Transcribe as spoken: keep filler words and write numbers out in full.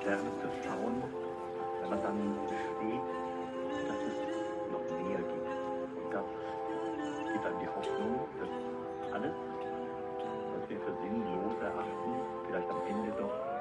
Sterne zu schauen, wenn man dann versteht, dass es noch mehr gibt. Das gibt einem die Hoffnung, dass alles, was wir für sinnlos erachten, vielleicht am Ende doch